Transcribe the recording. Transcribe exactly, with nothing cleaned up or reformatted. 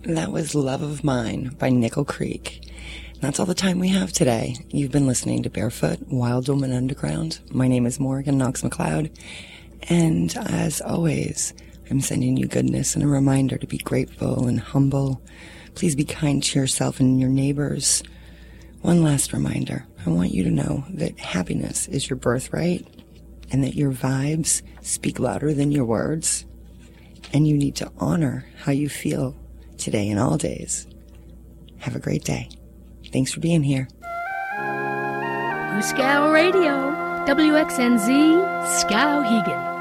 That was Love of Mine by Nickel Creek. That's all the time we have today. You've been listening to Barefoot, Wild Woman Underground. My name is Morgan Knox McLeod. And as always, I'm sending you goodness and a reminder to be grateful and humble. Please be kind to yourself and your neighbors. One last reminder. I want you to know that happiness is your birthright and that your vibes speak louder than your words. And you need to honor how you feel today and all days. Have a great day. Thanks for being here. Scow Radio, W X N Z, Skowhegan.